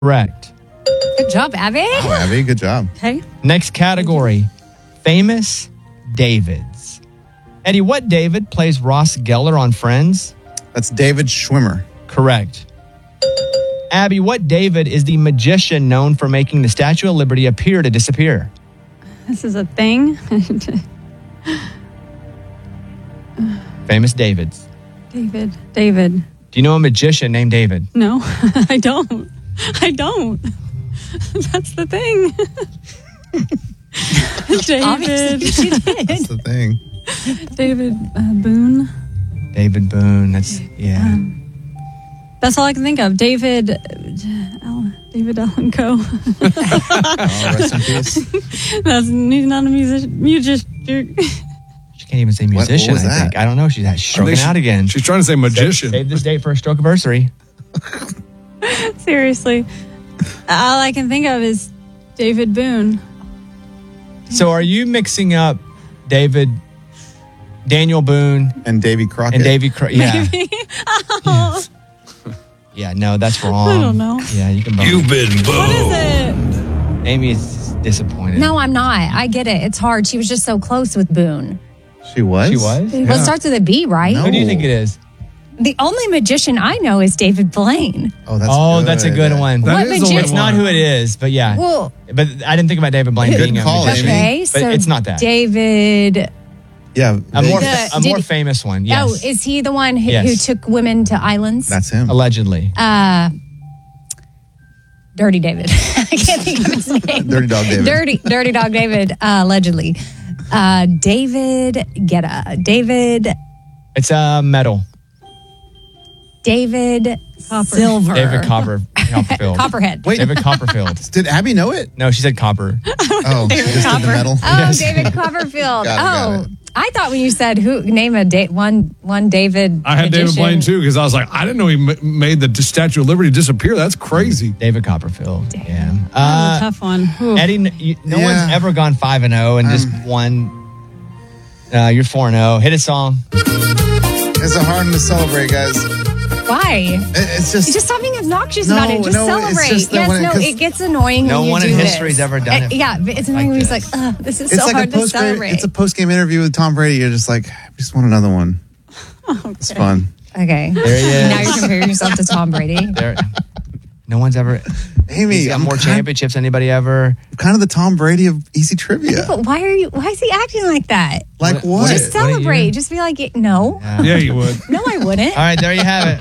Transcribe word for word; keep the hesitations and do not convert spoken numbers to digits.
Correct. Good job, Abby. Oh, Abby, good job. Okay. Next category, famous Davids. Eddie, what David plays Ross Geller on Friends? That's David Schwimmer. Correct. Abby, what David is the magician known for making the Statue of Liberty appear to disappear? This is a thing. Famous Davids. David. David. Do you know a magician named David? No, I don't. I don't. That's the thing. David. Obviously, she did. That's the thing. David uh, Boone. David Boone. That's, yeah. Um, that's all I can think of. David. Uh, Al, David Allen Coe. Oh, rest in peace. That's, he's not a musician. Musician. She can't even say What- what musician, was I that? think. I don't know. She's stroking she- out again. She's trying to say magician. Save this date for a stroke anniversary. Seriously. All I can think of is David Boone. So are you mixing up David, Daniel Boone, And Davy Crockett. and Davy Crockett? Yeah. Oh, Yeah, no, that's wrong. I don't know. Yeah, you can bone. You've been what is boned. it? Amy is disappointed. No, I'm not. I get it. It's hard. She was just so close with Boone. She was? She was? Well, it starts with a B, right? No. Who do you think it is? The only magician I know is David Blaine. Oh, that's oh, good. that's a good one. That What is a magician- good It's not one. who it is, but yeah. Well, But I didn't think about David Blaine Good being a call, magician. Amy. okay, But so it's not that. David. Yeah. A more, Vegas. The- a more did- famous one, yes. Oh, is he the one who, Yes. who took women to islands? That's him. Allegedly. Uh, Dirty David. I can't think of his name. Dirty Dog David. Dirty, Dirty Dog David. Uh, allegedly, uh, David Guetta. David. It's a medal. David Copper. Silver. David Copper, Copperfield. Copperhead. Wait, David Copperfield. did Abby know it? No, she said Copper. Oh, she just did the Copper. medal. Oh, Yes. David Copperfield. Got it, got oh, it. I thought when you said who name a date one one David. I had David magician. Blaine too because I was like, I didn't know he ma- made the Statue of Liberty disappear. That's crazy. David Copperfield. Yeah. That was a Uh, tough one. Ooh. Eddie, n- you, no Yeah. one's ever gone five and zero and just won. Uh, you're four and zero. Hit a song. It's a hard one to celebrate, guys. It- Why? It's just. Just stop being obnoxious No, about it. Just no, it's celebrate. just that yes, when it- no, 'cause it gets annoying. No when you one do in this. history's ever done Uh, it Yeah, but it's like annoying when he's this. like, "Ugh, this is it's so like hard a to post celebrate." It's a post game interview with Tom Brady. You're just like, I just want another one. It's fun. Okay. There he is. Now you're comparing yourself to Tom Brady. There, no one's ever. Amy, He's got I'm more kind, championships than anybody ever. kind of the Tom Brady of easy trivia. But why are you? Why is he acting like that? Like What- what? what- Just what do you- celebrate. Just be like, no, Yeah, you would. no, I wouldn't. All right, there you have it.